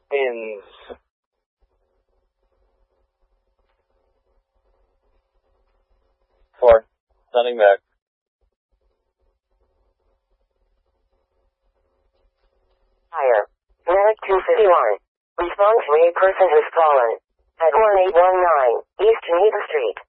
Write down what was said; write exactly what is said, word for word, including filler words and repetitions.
Pins. Four. Sending back. Fire. Medic two fifty-one. Response to a person has fallen at one eight one nine East Geneva Street.